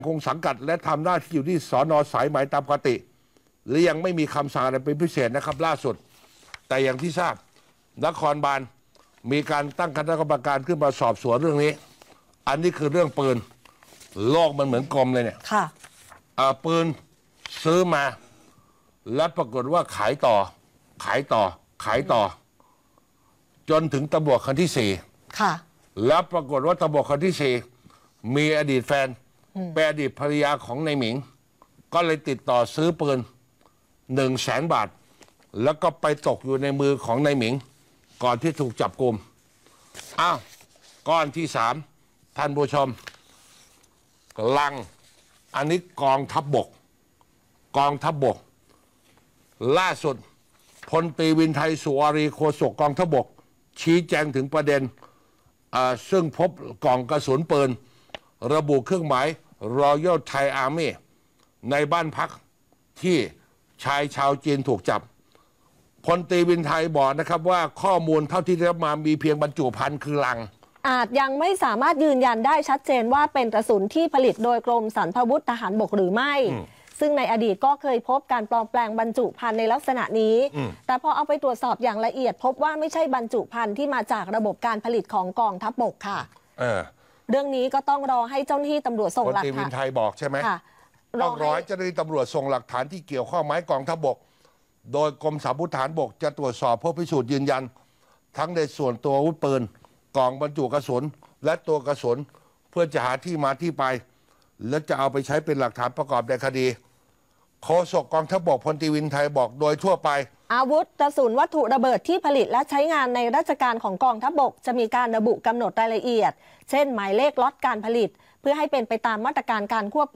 คงสังกัดและทำหน้าที่อยู่ที่สน.สายไหมตามปกติหรือยังไม่มีคำสั่งอะไรเป็นพิเศษนะครับล่าสุดแต่อย่างที่ทราบนครบาลมีการตั้งคณะกรรมการขึ้นมาสอบสวนเรื่องนี้อันนี้คือเรื่องปืนโลกมันเหมือนกลมเลยเนี่ยค่ะปืนซื้อมาแล้วปรากฏว่าขายต่อจนถึงตำรวจคนที่สี่ค่ะแล้วปรากฏว่าตำรวจคนที่สี่มีอดีตแฟนเป็นอดีตภรรยาของนายหมิงก็เลยติดต่อซื้อปืน100,000 บาทแล้วก็ไปตกอยู่ในมือของนายหมิงก่อนที่ถูกจับกุมก้อนที่3ท่านผู้ชมลังอันนี้กองทัพบกล่าสุดพลตรีวินไทยสุวารีโฆษกกองทัพบกชี้แจงถึงประเด็นซึ่งพบกล่องกระสุนปืนระบุเครื่องหมาย Royal Thai Army ในบ้านพักที่ชายชาวจีนถูกจับพลตรีวินไทยบอกนะครับว่าข้อมูลเท่าที่ได้รับมามีเพียงบรรจุภัณฑ์คือลังอาจยังไม่สามารถยืนยันได้ชัดเจนว่าเป็นกระสุนที่ผลิตโดยกรมสรรพาวุธทหารบกหรือไม่ซึ่งในอดีตก็เคยพบการปลอมแปลงบรรจุภัณฑ์ในลักษณะนี้แต่พอเอาไปตรวจสอบอย่างละเอียดพบว่าไม่ใช่บรรจุภัณฑ์ที่มาจากระบบการผลิตของกองทัพบกค่ะเรื่องนี้ก็ต้องรอให้เจ้าหน้าที่ตำรวจส่งหลักฐานพลตรีวินไทยบอกใช่ไหมต้องรอให้เจ้าหน้าที่ตำรวจส่งหลักฐานที่เกี่ยวข้องไหมกองทัพบกโดยกรมสรรพาวุธทหารบกจะตรวจสอบเพื่อพิสูจน์ยืนยันทั้งในส่วนตัวอาวุธปืนกล่องบรรจุกระสุนและตัวกระสุนเพื่อจะหาที่มาที่ไปและจะเอาไปใช้เป็นหลักฐานประกอบในคดีโฆษกกองทัพบกพลตรีวินไทยบอกโดยทั่วไปอาวุธกระสุนวัตถุระเบิดที่ผลิตและใช้งานในราชการของกองทัพบกจะมีการระบุกำหนดรายละเอียดเช่นหมายเลขล็อตการผลิตเพื่อให้เป็นไปตามมาตรการการควบ